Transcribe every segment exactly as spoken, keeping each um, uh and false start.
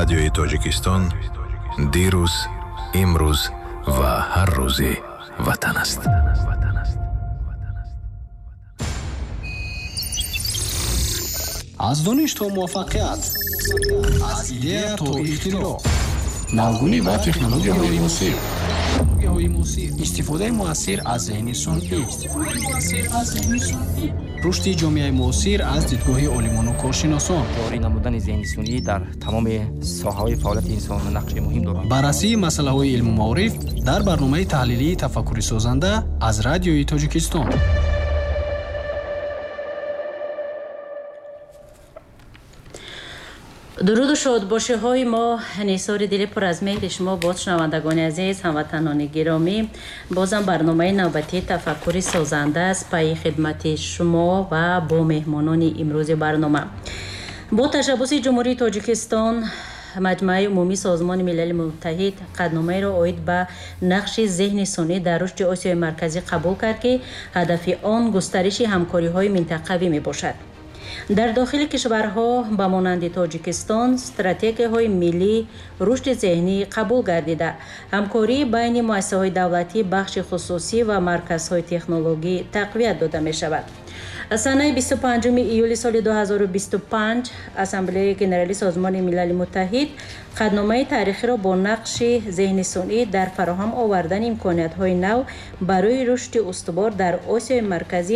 радиои Тоҷикистон дирӯз, имрӯз ва ҳар рӯзи ватан аст. аз дониш то муваффақият, аз идея то ихтироъ, навгунӣ ва технологияҳои мусир, истифодаи муассир аз зеҳни сунъӣ, рушди ҷомеаи муосир аз дидгоҳи олимону коршиносон, ҷорӣ намудани зеҳни сунъӣ дар тамоми соҳаҳои фаъолияти инсон нақши муҳим дорад. баррасии масъалаҳои илму маориф дар барномаи таҳлилии тафаккури созанда аз радиои Тоҷикистон. дуруду шодбошиҳои мо нисори дили пур аз меҳри шумо боз шунавандагони азиз, ҳамватанони гиромӣ, бозам барномаи навбатии тафаккури созанда аст пайи хидмати шумо ва бо меҳмонони имрӯзи барнома. бо ташаббуси ҷумҳурии Тоҷикистон, маҷмӯаи умумии Созмони Милали Муттаҳид қадномаеро оид ба нақши зеҳни сунъӣ дар рушди Осиёи Марказӣ қабул кард, ки ҳадафи он густариши ҳамкориҳои минтақавӣ мебошад. дар дохили кишварҳо ба монанди Тоҷикистон стратегияҳои миллии рушди зеҳнӣ қабул гардида, ҳамкории байни муассисаҳои давлатӣ, бахши хусусӣ ва марказҳои технологӣ тақвият дода мешавад. санаи бисту панҷуми июли соли ду ҳазору бисту панҷ Ассамблеяи Генералии Созмони Милали Муттаҳид қадномаи таърихиро бо нақши зеҳни сунъӣ дар фароҳам овардани имкониятҳои нав барои рушди устувор дар Осиёи Марказӣ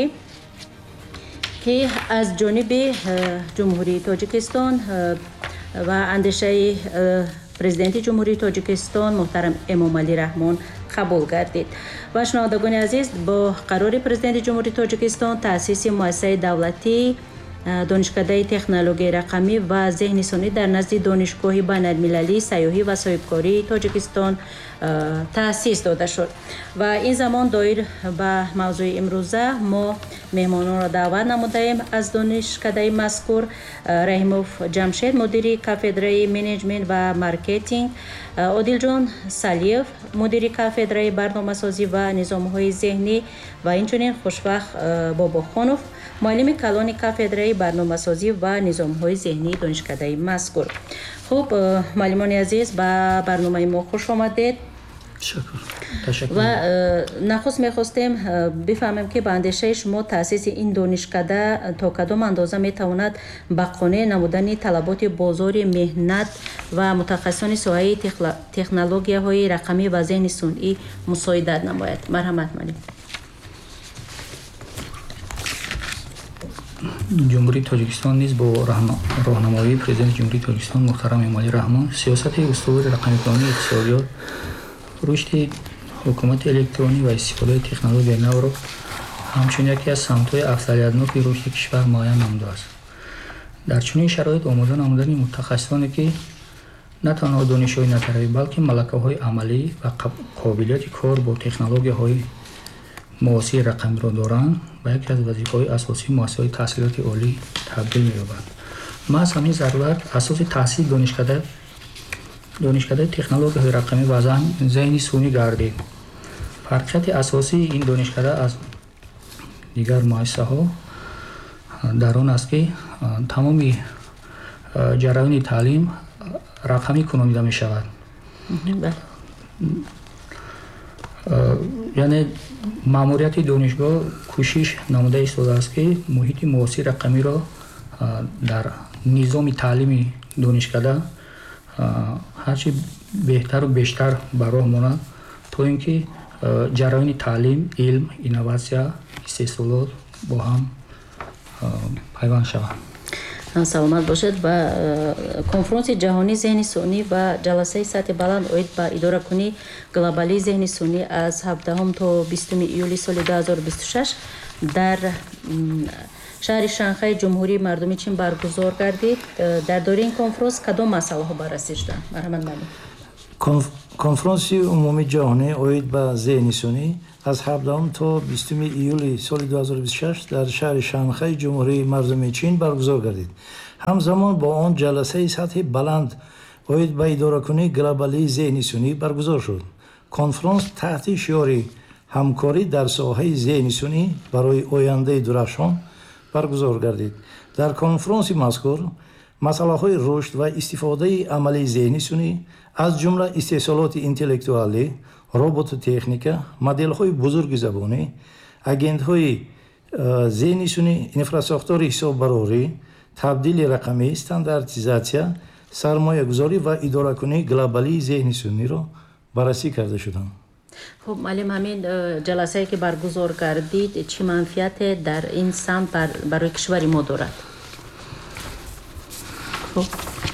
ки аз ҷониби ҷумҳурии Тоҷикистон ва андешаи президенти ҷумҳурии Тоҷикистон муҳтарам Эмомалӣ Раҳмон қабул гардид. ва шунавандагони азиз, бо қарори президенти ҷумҳурии Тоҷикистон таъсиси муассисаи давлатӣ донишкадаи технологияи рақамӣ ва зеҳни сунъӣ дар назди донишгоҳи байналмилалии сайёҳӣ ва соҳибкории Тоҷикистон таъсис дода шуд. ва ин замон доир ба мавзӯи имрӯза мо меҳмононро даъват намудаем. аз донишкадаи мазкур Раҳимов Ҷамшед, мудири кафедраи менеҷмент ва маркетинг, Одилҷон Салиев, мудири кафедраи барномасозӣ ва низомҳои зеҳнӣ, ва инчунин Хушвақт Бобохонов, муаллими калони кафедраи барномасозӣ ва низомҳои зеҳнии донишкадаи мазкур. хуб, муаллимони азиз, ба барномаи мо хуш омадед. ва нахуст мехостем бифаҳмем ки ба андешаи шумо таъсиси ин донишкада то кадом андоза метавонад ба қонеъ намудани талаботи бозори меҳнат ва мутахассисони соҳаи технологияҳои рақамӣ ва зеҳни сунъӣ мусоидат намояд. марҳамат муаллим. ҷумҳурии Тоҷикистон низ бо роҳнамоии президенти ҷумҳурии Тоҷикистон муҳтарам Эмомалӣ Раҳмон сиёсати устувори рақамикунонии иқтисодиёт, рушди ҳукумати электронӣ ва истифодаи технологияи навро ҳамчун яке аз самтҳои афзалиятноки рушди кишвар муайян намудааст. дар чунин шароит омода намудани мутахассисоне ки на танҳо донишҳои назаривӣ, балки малакаҳои амалӣ ва қобилияти кор бо технологияҳои муосири рақамиро доранд, ба яке аз вазифаҳои асосии муассисаҳои таҳсилоти олӣ табдил меёбанд. маҳз ҳамин зарурат асоси таъсиси донишкада донишкадаи технологияҳои рақамӣ ва зеҳни сунъӣ гардид. фарқияти асосии ин донишкада аз дигар муассисаҳо дар он аст ки тамоми ҷараёни таълим рақамӣ кунонида мешавад. яъне маъмурияти донишгоҳ кӯшиш намуда истодааст ки муҳити муосири рақамиро дар низоми таълими донишкада ҳарчи беҳтару бештар ба роҳ монад, то ин ки ҷараёни таълим, илм, инноватсия, истеҳсолот бо ҳам пайванд шаванд. саломат бошед. ва конфронси ҷаҳонии зеҳни сунъӣ ва ҷаласаи сатҳи баланд оид ба идоракунии глобалии зеҳни сунъӣ аз ҳабдаҳум то бистуми июли соли ду ҳазору бисту шаш дар шаҳри Шанхай ҷумҳурии мардуми Чин баргузор гардид. дар дораи ин конфронс кадом масъалаҳо баррасӣ шуданд? марҳамат маълим. конфронси умумии ҷаҳонӣ оид ба зеҳни сунъӣ аз ҳабдаҳум то бистуми июли соли ду ҳазору бисту шаш дар шаҳри Шанхай ҷумҳурии мардуми Чин баргузор гардид. ҳамзамон бо он ҷаласаи сатҳи баланд оид ба идоракунии глобалии зеҳни сунъӣ баргузор шуд. конфронс таҳти шиёри ҳамкорӣ дар соҳаи зеҳни сунъӣ барои ояндаи дурafshon баргузор гардид. дар конфронси мазкур масъалаҳои рушд ва истифодаи амалии зеҳни сунӣ, аз ҷумла истеҳсолоти интеллектуалӣ, робототехника, моделҳои бузурги забонӣ, агентҳои зеҳни сунӣ, инфрасохтори ҳисоббарорӣ, табдили рақамӣ, стандартизатсия, сармоягузорӣ ва идоракунии глобалии зеҳни суниро баррасӣ карда шуданд. خب معلم همین جلسه‌ای که برگزار کردید چه منفعتی در این سمت بر برای کشور ما دارد؟ خب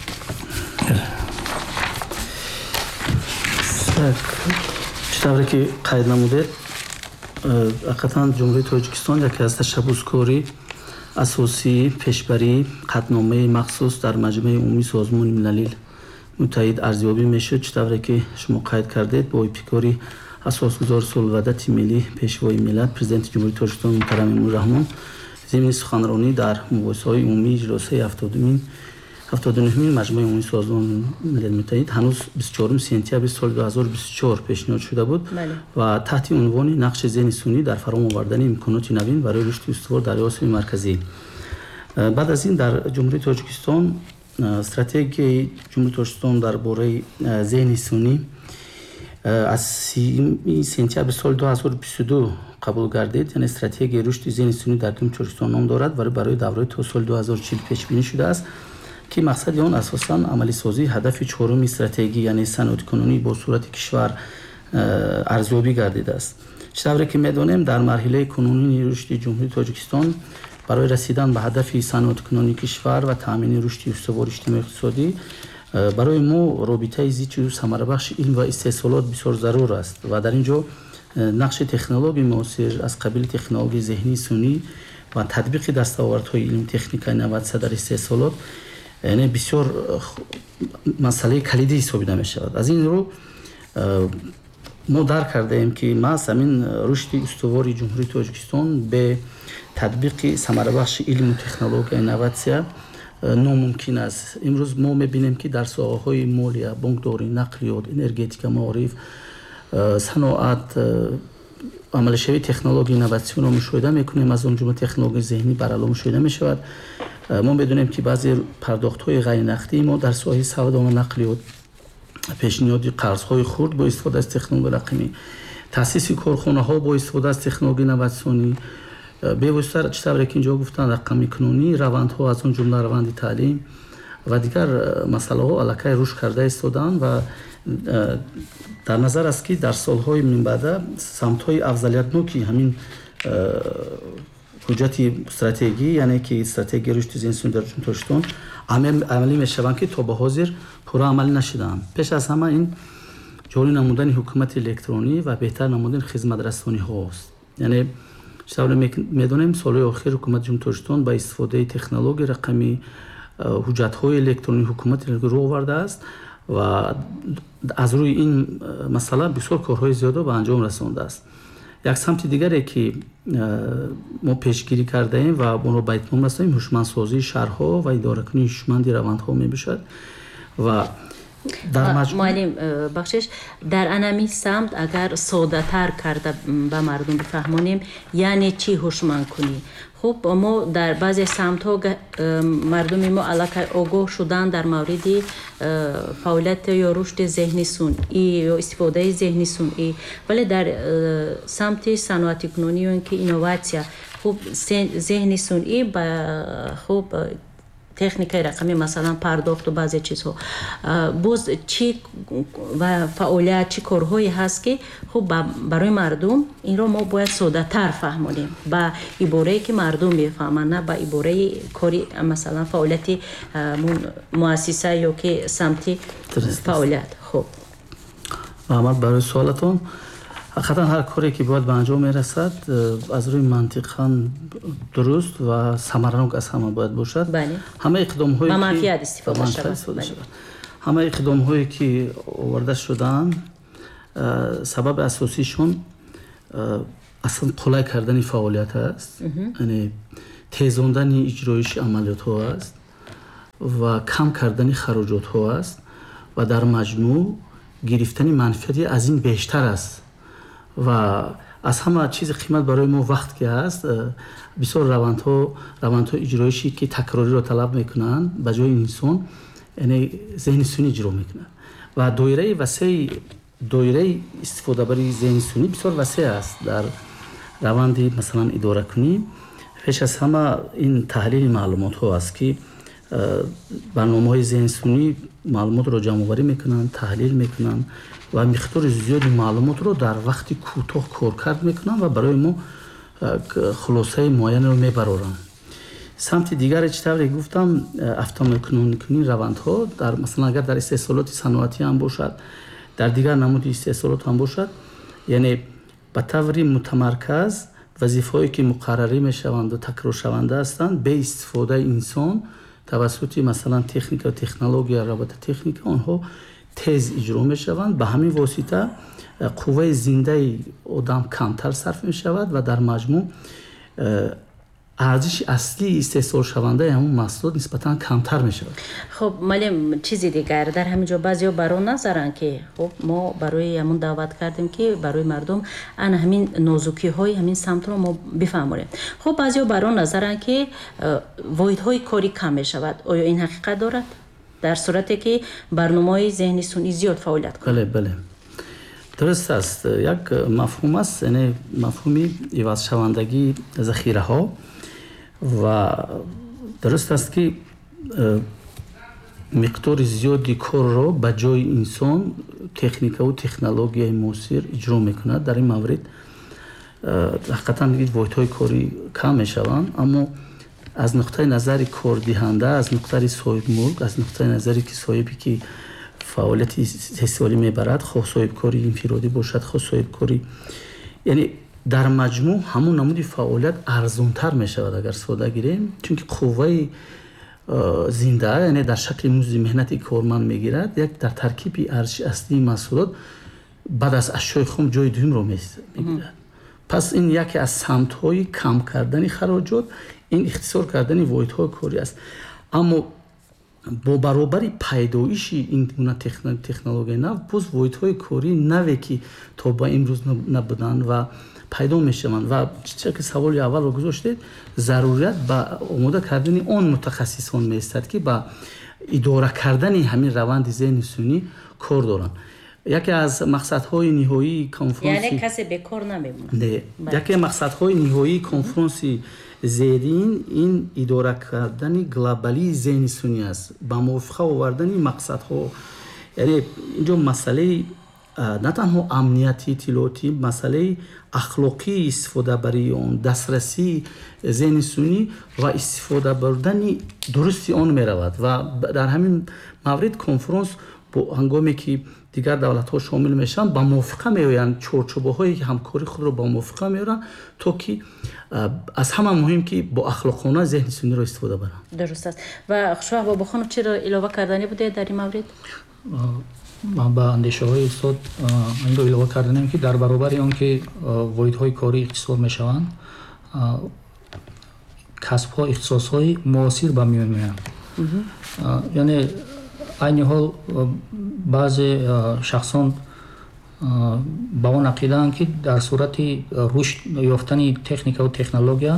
چطوری که قید نموده حقیقتاً جمهوری تاجیکستان یکی از تشبثکاری اساسی پیشبری قطعنامه مخصوص در مجمع عمومی سازمان ملل متحد ارزیابی میشد. چطوری که شما قید کردید با ابتکاری اساسگزار سلوحدت ملی پیشوای ملت پرزیدنت جمهوری تاجیکستان محترم امروز رحمان ضمن سخنرانی در مباحثه‌های عمومی جلسه هفتادمین هفتاد و نهمین مجمع عمومی سازمان ملل متحد هنوز بیست و چهارم سپتامبر سال دو هزار و بیست و چهار پیشنهاد شده بود و تحت عنوان نقش ذهن سنی در فرام آوردن امکانات نوین برای رشد استوار در آسیای مرکزی. بعد از این در جمهوری تاجیکستان استراتژی جمهوری تاجیکستان درباره ذهن سنی از سپتامبر سال دو هزار و بیست و دو قبول گردید. یعنی استراتژی رشد ذهن سنی در جمهوری تاجیکستان نام دارد و برای دوره تا سال دو هزار و چهل پیش بینی شده است که مقصد آن اساساً عملی سازی هدف چهارم استراتژی یعنی صنعت کنونی با صورت کشور ارزیابی گردیده است. چطوری که می‌دانیم در مرحله کنونی رشد جمهوری تاجیکستان برای رسیدن به هدف صنعت کنونی کشور و تامین رشد استوار اجتماعی اقتصادی برای ما رابطه زیست و ثمره‌بخش علم و استحصالات بسیار ضرور است و در اینجا نقش تکنولوژی معاصر از قبیل تکنولوژی ذهنی سنی و تطبیق دستاوردهای علم تکنیک نوآوری در استحصالات یعنی بسیار مسئله کلیدی حسابیده می شود. از این رو ما درک کرده ایم که محض همین رشد استواری جمهوری تاجیکستان به تطبیق ثمره‌بخش علم و تکنولوژی نوآوری ناممکن است. امروز ما می‌بینیم که در ساحه‌های مالیه، بانکداری، نقلیات، انرژتیک، معارف، صنعت، عملشوی تکنولوژی نوآوری رو مشاهده می‌کنیم. از اون جمله تکنولوژی ذهنی برآلا مشاهده می‌شود. ما بدونیم که بعضی پرداخت‌های غیر نقدی ما در ساحه سواد و نقلیات پیشنهاد قرض‌های خرد با استفاده از تکنولوژی رقمی، تأسیس کارخانه‌ها با استفاده از تکنولوژی نوآوری به واسطه چطوری که اینجا گفتن رقمی کنونی، روندها از اون جمله روند تعلیم و دیگر مسائل ها علاقه رشد کرده ایستادند و در نظر است که در سال‌های من بعد سمت‌های افضلیت‌ناکی همین حجت استراتژی یعنی که استراتژی رشد ذهن سنی در جمهوری تاجیکستان عملی میشوند که تا به حاضر پورا عملی نشدند. پیش از همه این جاری نمودن حکومت الکترونی و بهتر نمودن خدمت رسانی هاست. یعنی چطوری میدونیم سالهای آخر حکومت جمهوری تاجیکستان با استفاده تکنولوژی رقمی حجت‌های الکترونی حکومت رو آورده است و از روی این مسئله بسیار کارهای زیاده به انجام رسانده است. یک سمت دیگری که ما پیشگیری کرده ایم و اون رو به اتمام رسانیم هوشمندسازی شهرها و اداره‌کنی هوشمند روندها میباشد و در مجموع معلم بخشش در انمی سمت اگر ساده تر کرده به مردم بفهمونیم یعنی چی هوشمند کنی. خب ما در بعضی سمت ها مردم ما علاقه آگاه شدن در مورد فعالیت یا رشد ذهنی سنی یا استفاده ذهنی سنی، ولی در سمت صنعت کنونی و اینکه اینوواسیا خب ذهنی سنی با خب تکنیکای رقمی مثلا پرداخت و بعضی چیزها باز چی و فعالیت چی کارهایی هست که خب برای مردم این رو ما باید ساده تر فهمونیم با عباره‌ای که مردم بفهمن، نه با عباره کاری مثلا فعالیت مؤسسه یا که سمتی فعالیت. خب محمد برای سوالتون حقیقتا هر کاری که باید به انجام میرسد از روی منطقاً درست و ثمره‌ناک از همه باید باشد. بله. همه اقدام هایی که منفعت استفاده شود. بله. همه اقدام هایی که آورده شدن سبب اساسیشون اصلا قلای کردن فعالیت است، یعنی تیزاندن اجرایش عملیات ها است و کم کردن خراجات ها است و در مجموع گرفتن منفعتی از این بیشتر است و аз ҳама чизи қимат барои мо вақт ки ҳаст, бисёр равандҳо равандҳои иҷроишӣ ки такрориро талаб мекунанд ба ҷои инсон, яъне зеҳни сунӣ иҷро мекунанд ва доираи васеи доираи истифодабари зеҳни сунӣ бисёр васеъ аст дар раванди масалан идоракунӣ. пеш аз ҳама ин таҳлили маълумотҳо аст ки барномаҳои зеҳни сунӣ маълумотро ҷамъоварӣ мекунанд, таҳлил мекунанд ва миқдори зиёди маълумотро дар вақти кӯтоҳ коркард мекунанд ва барои мо хулосаи муайянро мебароранд. самти дигаре чӣ тавре гуфтам, автоматикунии равандҳо дар масалан агар дар истеҳсолоти саноатӣ ҳам бошад, дар дигар намуди истеҳсолот ҳам бошад, яъне ба таври мутамарказ вазифаҳое ки муқаррарӣ мешаванду такроршаванда ҳастанд бе истифодаи инсон тавассути масалан техника ва технология, робототехника онҳо тез иҷро мешаванд. ба ҳамин восита қувваи зиндаи одам камтар сарф мешавад ва дар маҷмӯъ арзиши аслии истеҳсолшавандаи ҳамон маҳсулот нисбатан камтар мешавад. хуб малим чизи дигар дар ҳамин ҷо баъзеҳо бар он назаранд ки хуб мо барои ҳамон даъват кардем ки барои мардум ана ҳамин нозукиҳои ҳамин самтро мо бифаҳмонем. хуб баъзеҳо бар он назаранд ки воҳидҳои корӣ кам мешавад. оё ин ҳақиқат дорад дар сурате ки барномаҳои зеҳни сунӣ зиёд фаъолият кунад? бале бале дуруст аст. як мафҳум аст, яъне мафҳуми ивазшавандагии захираҳо ва дуруст аст ки миқдори зиёди корро ба ҷои инсон техникаву технологияи муосир иҷро мекунад. дар ин маврид ҳақиқатан воҳидҳои корӣ кам мешаванд, аммо аз нуқтаи назари кордиҳанда, аз нуқтаи соҳибмулк, аз нуқтаи назаре ки соҳибе ки фаъолияти истеҳсолӣ мебарад, хоҳ соҳибкори инфиродӣ бошад, хоҳ соҳибкори, яъне дар маҷмӯъ ҳамон намуди фаъолият арзонтар мешавад агар сода гирем, чунки қувваи зинда, яъне дар шакли музди меҳнати корманд мегирад, як дар таркиби арзиши аслии маҳсулот баъд аз ашёи хом ҷои дуюмро мегирад. пас ин яке аз самтҳои кам кардани хароҷот, ин ихтисор кардани воҳидҳои корӣ аст. аммо бо баробари пайдоиши ин гуна технологияи нав, боз воҳидҳои корӣ наве ки то ба имрӯз набуданд ва пайдо мешаванд ва чизе ки саволи аввалро гузоштед, зарурият ба омода кардани он мутахассисон меистад ки ба идора кардани ҳамин раванди зеҳни сунӣ кор доранд. яке аз мақсадҳои ниҳоии конфронси яъне касе бекор намемонад. не яке аз мақсадҳои ниҳоии конфронси зерин ин идора кардани глобалии зеҳни сунӣ аст, ба мувофиқа овардани мақсадҳо. яъне инҷо масъалаи на танҳо амнияти иттилоотӣ, масъалаи ахлоқии истифодабарии он, дастрасии зеҳни сунӣ ва истифода бурдани дурусти он меравад ва дар ҳамин маврид конфронс бо ҳангоме ки дигар давлатҳо шомил мешаванд ба мувофиқа меоянд, чорчӯбаҳои ҳамкории худро ба мувофиқа меоранд, то ки аз ҳама муҳим ки бо ахлоқона зеҳни сунниро истифода баранд. дуруст аст. ва хушбах бобохонов чиро илова кардани будед дар ин маврид? ман ба андешаҳои устод инро илова карданем ки дар баробари он ки воҳидҳои корӣ ихтисор мешаванд, касбҳо, ихтисосҳои муосир ба миён меоянд. яъне айни ҳол баъзе шахсон ба он ақидаанд ки дар сурати рушд ёфтани техникаву технология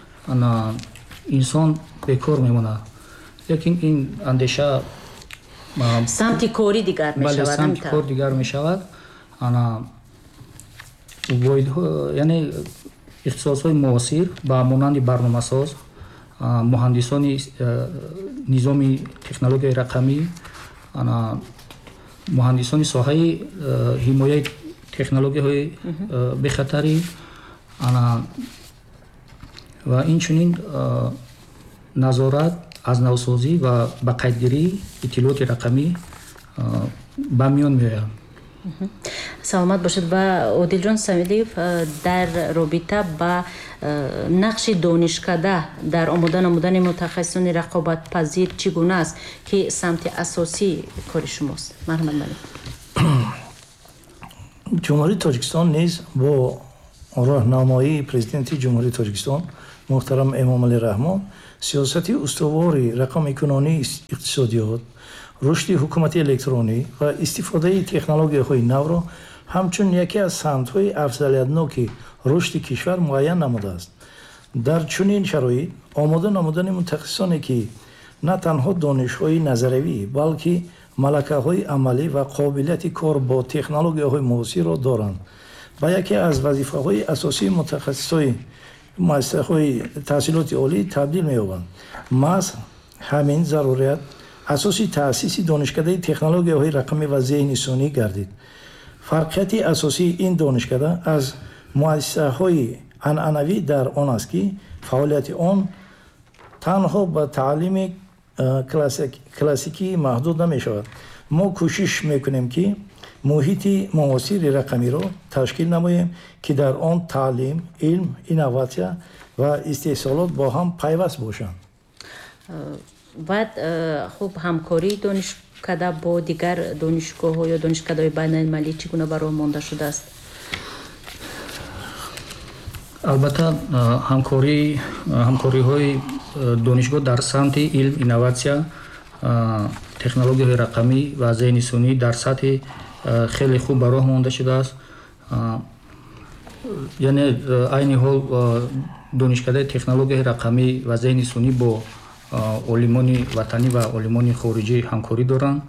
инсон бекор мемонад. лекин ин андеша самти корӣ дигар мешавад. самти кор дигар мешавад. ана яъне ихтисосҳои муосир ба монанди барномасоз, муҳандисони низоми технологияи рақамӣ, ана муҳандисони соҳаи ҳимояи технологияҳои бехатарӣ, ана ва инчунин назорат аз навсозӣ ва ба қайдгирии иттилооти рақамӣ ба миён меояд. саломат бошед. ба одилҷон самидиев дар робита ба нақши донишкада дар омода намудани мутахассисони рақобатпазир чӣ гуна аст ки самти асосии кори шумост? марҳамат малик. ҷумҳурии Тоҷикистон низ бо роҳнамоии президенти ҷумҳурии Тоҷикистон муҳтарам Эмомалӣ Раҳмон сиёсати устувори рақамикунонии иқтисодиёт, рушди ҳукумати электронӣ ва истифодаи технологияҳои навро ҳамчун яке аз самтҳои афзалиятноки рушди кишвар муайян намудааст. дар чунин шароит омода намудани мутахассисоне ки на танҳо донишҳои назариявӣ балки малакаҳои амалӣ ва қобилияти кор бо технологияҳои муосирро доранд ба яке аз вазифаҳои асосии мутахассисои муассисаҳои таҳсилоти олӣ табдил меёбанд. маҳз ҳамин зарурият асоси таъсиси донишкадаи технологияҳои рақамӣ ва зеҳни сонӣ гардид. фарқияти асосии ин донишкада аз муассисаҳои анъанавӣ дар он аст ки фаъолияти он танҳо ба таълими классикӣ маҳдуд намешавад. мо кӯшиш мекунем ки муҳити муосири рақамиро ташкил намоем ки дар он таълим, илм, инноватсия ва истеҳсолот бо ҳам пайваст бошанд. баъд хуб ҳамкории донишкада бо дигар донишгоҳҳо ё донишкадаҳои байналмилалӣ чӣ гуна барои монда шудааст? албатта ҳамкорӣ ҳамкориҳои донишгоҳ дар самти илм, инноватсия, технологияҳои рақамӣ ва зеҳни сонӣ дар сатҳи хеле хуб ба роҳ монда шудааст. яъне айни ҳол донишкадаи технологияҳои рақамӣ ва зеҳни сонӣ бо олимони ватанӣ ва олимони хориҷӣ ҳамкорӣ доранд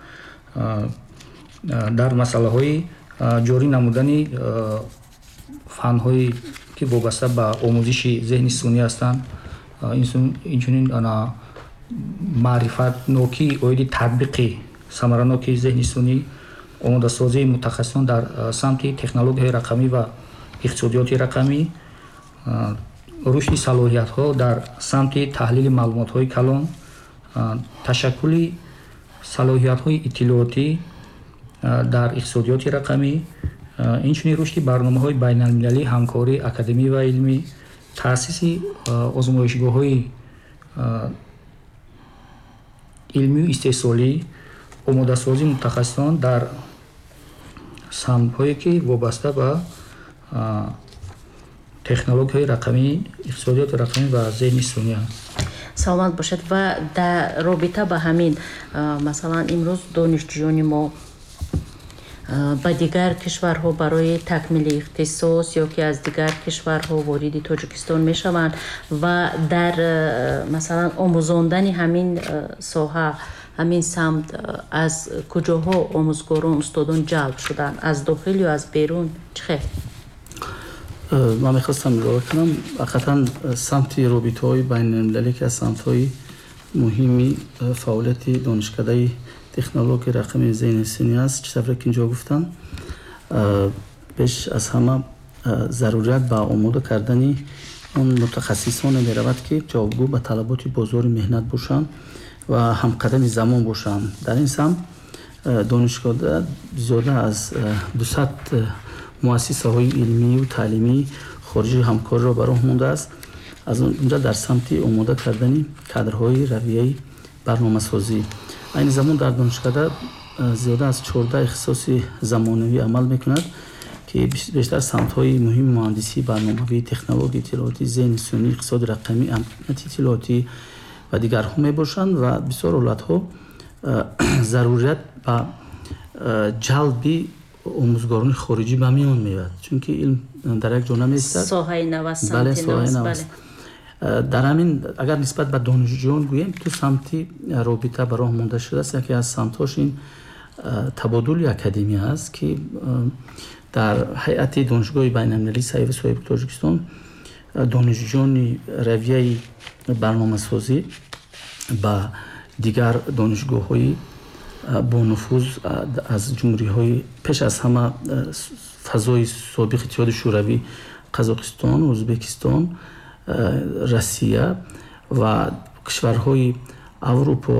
дар масъалаҳои ҷорӣ намудани фанҳои ки вобаста ба омӯзиши зеҳни сонӣ ҳастанд, инчунин маърифатнокии оиди татбиқи самараноки зеҳни сонӣ, омодасозии мутахассисон дар самти технологияҳои рақамӣ ва иқтисодиёти рақамӣ, рушди салоҳиятҳо дар самти таҳлили маълумотҳои калон, ташаккули салоҳиятҳои иттилоотӣ дар иқтисодиёти рақамӣ, инчунин рушди барномаҳои байналмилалӣ, ҳамкории академӣ ва илмӣ, таъсиси озмоишгоҳҳои илмию истеҳсолӣ, омодасозии мутахассисон дар самтҳое ки вобаста ба технологияҳои рақамӣ, иқтисодиёти рақамӣ ва зеҳни сонӣ аст. саломат бошед. ва дар робита ба ҳамин масалан имрӯз донишҷӯёни мо ба дигар кишварҳо барои такмили ихтисос ё ки аз дигар кишварҳо вориди тоҷикистон мешаванд ва дар масалан омӯзондани ҳамин соҳа, ҳамин самт аз куҷоҳо омӯзгорон, устодон ҷалб шуданд? Аз дохил ё аз берун? Чӣ хел? ман мехостам илова кунам, ҳақиқатан самти робитаҳои байналмилалӣ ки аз самтҳои муҳими фаъолияти донишкадаи технологияи рақами зеҳни сонӣ аст. чӣ тавре ки инҷо гуфтам, беш аз ҳама зарурият ба омода кардани он мутахассисоне меравад ки ҷавобгӯ ба талаботи бозори меҳнат бошанд ва ҳамкадами замон бошанд. дар ин самт донишгоҳда зиёда аз дусад муассисаҳои илмию таълимӣ хориҷи ҳамкориро ба роҳ мондааст. аз онҷа дар самти омода кардани кадрҳои равияи барномасозӣ. айни замон дар донишкада зиёда аз чордаҳ ихтисоси замонавӣ амал мекунад ки бештар самтҳои муҳими муҳандисӣ, барномавӣ, технологияи иттилоотӣ, зеҳни сонӣ, иқтисоди рақамӣ, амнияти иттилоотӣ ва дигарҳо мебошанд ва бисёр ҳолатҳо зарурият ба ҷалби омӯзгорони хориҷӣ ба миён меояд, чунки илм дар як ҷо намеистад. соҳаи нав аст, самти нав аст. дар ҳамин агар нисбат ба донишҷӯён гӯем, ту самти робита ба роҳ монда шудааст. яке аз самтҳош ин табодули академия аст ки дар ҳайати донишгоҳи байналмилалии саҳиви соҳиби тоҷикистон донишҷӯёни равияи барномасозӣ ба дигар донишгоҳҳои бонуфуз аз ҷумҳуриҳои пеш аз ҳама фазои собиқи иттиҳоди шӯравӣ, қазоқистон, ӯзбекистон, Россия ва кишварҳои Аврупо,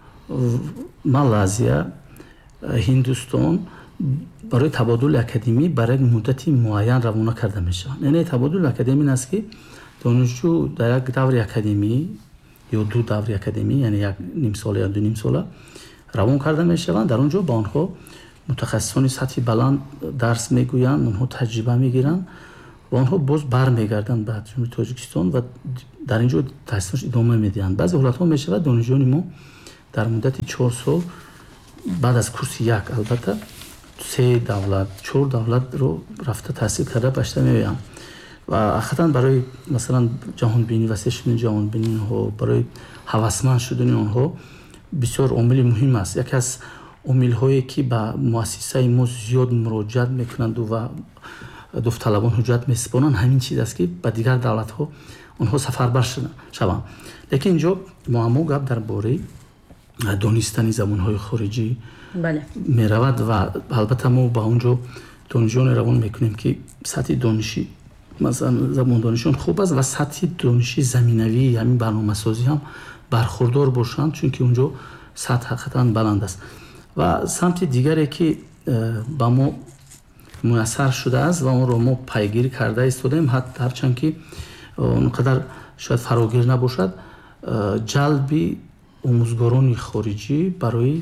Малайзия, Ҳиндустон барои табодули академӣ барои як муддати муайян равона карда мешаванд. яъне табодули академӣ ин аст ки донишҷӯ дар як даври академӣ ё ду даври академӣ, яъне як нимсола ё ду нимсола равон карда мешаванд. дар он ҷо ба онҳо мутахассисони сатҳи баланд дарс мегӯянд, онҳо таҷриба мегиранд ва онҳо боз бармегарданд ба ҷумҳурии Тоҷикистон ва дар ин ҷо таҳсилаш идома медиҳанд. баъзе ҳолатҳо мешавад донишҷӯёни мо дар муддати чор сол баъд аз курси як албатта се давлат чор давлатро рафта таҳсил карда башта меоям ва ҳақиқатан барои масалан ҷаҳонбинӣ васеъ шудани ҷаҳонбинӣ онҳо барои ҳавасманд шудани онҳо бисёр омили муҳим аст. яке аз омилҳое ки ба муассисаи мо зиёд муроҷиат мекунанду ва давталабон ҳуҷҷат месипонанд ҳамин чиз аст ки ба дигар давлатҳо онҳо сафарбар шаванд. лекин инҷо муаммо гап дар бораи донистани забонҳои хориҷӣ меравад ва албатта мо ба он ҷо донишҷоне равон мекунем ки сатҳи дониши масалан забондонишон хуб аст ва сатҳи дониши заминавии ҳамин барномасозӣ ҳам бархурдор бошанд, чунки он ҷо сатҳ ҳақиқатан баланд аст. ва самти дигаре ки ба мо муяссар шудааст ва онро мо пайгирӣ карда истодаем, ҳарчанд ки он қадар шояд фарогир набошад, ҷалби омӯзгорони хориҷӣ барои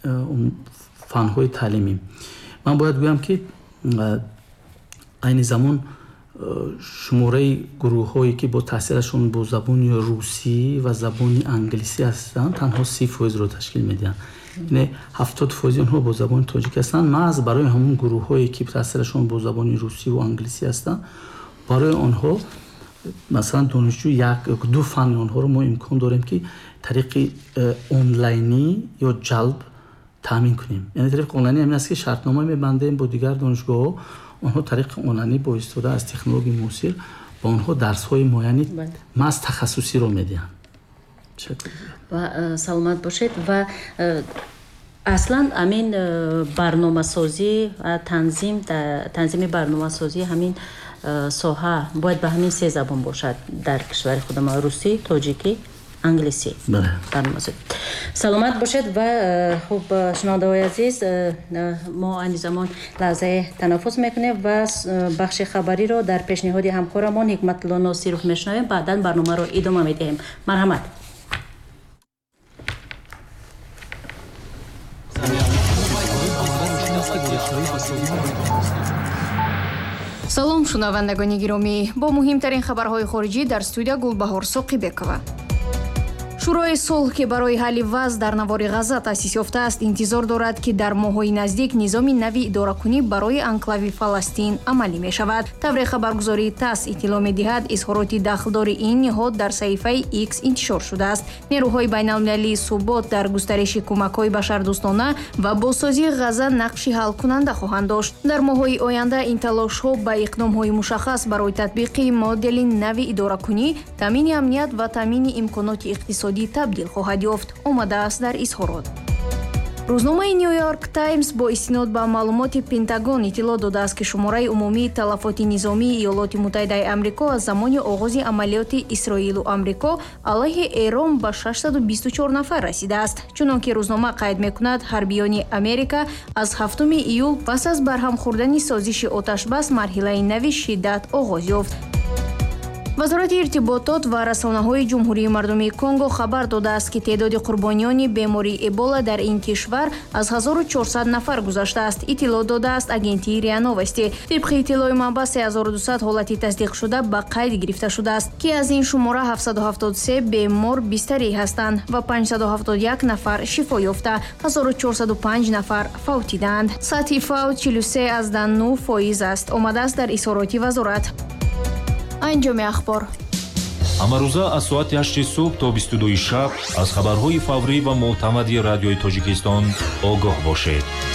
фанҳои таълимӣ. ман бояд гӯям ки айни замон шумораи гурӯҳҳое ки бо таъсирашон бо забони русӣ ва забони англисӣ ҳастанд танҳо си фоизро ташкил медиҳанд. яъне ҳафтод фоизи онҳо бо забони тоҷикӣ ҳастанд. маҳз барои ҳамон гурӯҳҳое ки таъсирашон бо забони русиву англисӣ ҳастанд, барои онҳо масалан донишҷӯ як ду фанни онҳоро мо имкон дорем ки тариқи онлайнӣ ё ҷалб таъмин кунем. яъне тариқи онлайнӣ ҳамин аст ки шартнома мебандем бо дигар донишгоҳҳо, онҳо тариқи онлайнӣ бо истифода аз технологияи муосир ба онҳо дарсҳои муайяни маҳз тахассусиро медиҳанд. ва саломат бошед. ва аслан ҳамин барномасозӣ танзим танзими барномасозӣ ҳамин соҳа бояд ба ҳамин се забон бошад дар кишвари худам: русӣ, тоҷикӣ, англисӣ. саломат бошед. ва хуб шунавандаҳои азиз, мо айни замон лаҳзаи танаффус мекунем ва бахши хабариро дар пешниҳоди ҳамкорамон ҳикматулло носиров мешунавем. баъдан барномаро идома медиҳем. марҳамат. салом шунавандагони гиромӣ, бо муҳимтарин хабарҳои хориҷӣ дар студия Гулбаҳор Соқибекова. шӯрои сулҳ ки барои ҳалли вазъ дар навори ғаза таъсис ёфтааст, интизор дорад ки дар моҳҳои наздик низоми нави идоракунӣ барои анклави Фаластин амалӣ мешавад. тавре хабаргузории ТАСС иттилоъ медиҳад, изҳороти дахлдори ин ниҳод дар саҳифаи X интишор шудааст. нерӯҳои байналмилалии субот дар густариши кӯмакҳои башардӯстона ва бозсозии ғаза нақши ҳалкунанда хоҳанд дошт. дар моҳҳои оянда ин талошҳо ба иқдомҳои мушаххас барои татбиқи модели нави идоракунӣ, таъмини амният ва таъмини имконоти иқтисодӣ табдил хоҳад ёфт, омадааст дар изҳорот. рӯзномаи New York Times бо истинод ба маълумоти Пентагон иттилоъ додааст ки шумораи умумии талафоти низомии Иёлоти Муттаҳидаи Амрико аз замони оғози амалиёти Исроилу Амрико алайҳи Эрон ба шашсаду бисту чор нафар расидааст. чунон ки рӯзнома қайд мекунад, ҳарбиёни Америка аз ҳафтуми июл пас аз барҳам хӯрдани созиши оташбас марҳилаи нави шиддат оғоз ёфт. вазорати иртиботот ва расонаҳои ҷумҳурии мардумии Конго хабар додааст ки теъдоди қурбониёни бемории Эбола дар ин кишвар аз ҳазору чорсад нафар гузаштааст, иттилоъ додааст агентии РИА Новости. тибқи иттилои манбаъ се ҳазору дусад ҳолати тасдиқшуда ба қайд гирифта шудааст, ки аз ин шумора ҳафтсаду ҳафтоду се бемор бистарӣ ҳастанд ва панҷсаду ҳафтоду як нафар шифо ёфта, ҳазору чорсаду панҷ нафар фавтиданд. сатҳи фавт чилу се азда нӯ фоиз аст, омадааст дар изҳороти вазорат. анҷоми ахбор. ҳамарӯза аз соати ҳашти субҳ то бисту дуи шаб аз хабарҳои фаврӣ ва мӯътамади радиои Тоҷикистон огоҳ бошед.